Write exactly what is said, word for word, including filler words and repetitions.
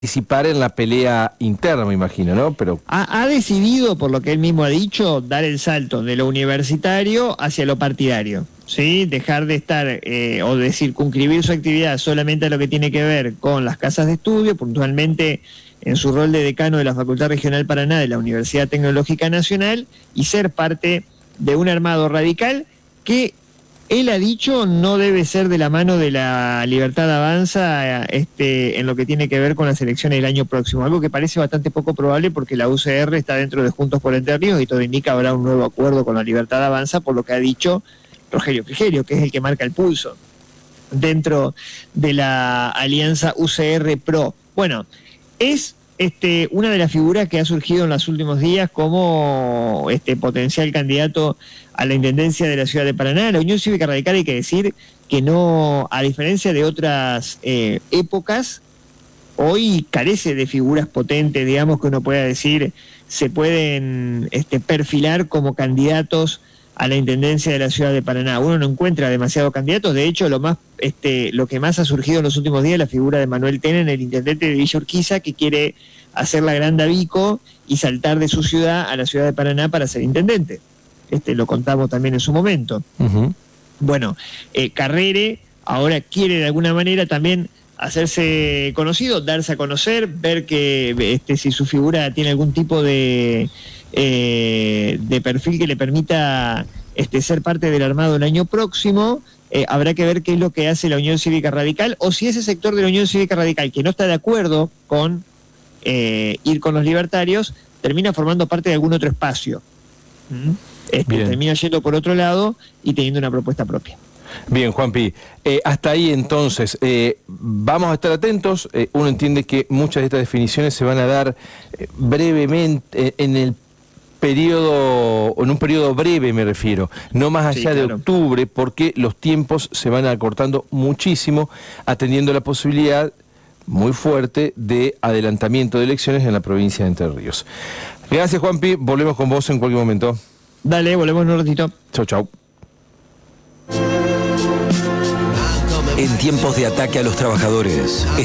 participar en la pelea interna, me imagino, ¿no? Pero Ha, ha decidido, por lo que él mismo ha dicho, dar el salto de lo universitario hacia lo partidario, ¿sí? Dejar de estar eh, o de circunscribir su actividad solamente a lo que tiene que ver con las casas de estudio, puntualmente en su rol de decano de la Facultad Regional Paraná de la Universidad Tecnológica Nacional, y ser parte de un armado radical que él ha dicho no debe ser de la mano de la Libertad Avanza este, en lo que tiene que ver con las elecciones del año próximo, algo que parece bastante poco probable porque la U C R está dentro de Juntos por Entre Ríos y todo indica habrá un nuevo acuerdo con la Libertad Avanza, por lo que ha dicho Rogelio Frigerio, que es el que marca el pulso dentro de la alianza U C R Pro. Bueno, es este, una de las figuras que ha surgido en los últimos días como este, potencial candidato a la intendencia de la ciudad de Paraná. La Unión Cívica Radical, hay que decir que no, a diferencia de otras eh, épocas, hoy carece de figuras potentes, digamos, que uno pueda decir se pueden este, perfilar como candidatos a la intendencia de la ciudad de Paraná. Uno no encuentra demasiados candidatos. De hecho, lo más, este, lo que más ha surgido en los últimos días es la figura de Manuel Tenen, el intendente de Villa Urquiza, que quiere hacer la Gran Davico y saltar de su ciudad a la ciudad de Paraná para ser intendente. Este, lo contamos también en su momento. Uh-huh. Bueno, eh, Carrere ahora quiere de alguna manera también hacerse conocido, darse a conocer, ver que este, si su figura tiene algún tipo de, eh, de perfil que le permita este, ser parte del armado el año próximo. Eh, habrá que ver qué es lo que hace la Unión Cívica Radical, o si ese sector de la Unión Cívica Radical que no está de acuerdo con eh, ir con los libertarios, termina formando parte de algún otro espacio. ¿Mm? Este, termina yendo por otro lado y teniendo una propuesta propia. Bien, Juanpi, eh, hasta ahí entonces, eh, vamos a estar atentos. Eh, uno entiende que muchas de estas definiciones se van a dar eh, brevemente, eh, en el periodo, en un periodo breve me refiero, no más allá sí, claro. de octubre, porque los tiempos se van acortando muchísimo, atendiendo la posibilidad muy fuerte de adelantamiento de elecciones en la provincia de Entre Ríos. Gracias, Juanpi, volvemos con vos en cualquier momento. Dale, volvemos en un ratito. Chau, chau. En tiempos de ataque a los trabajadores,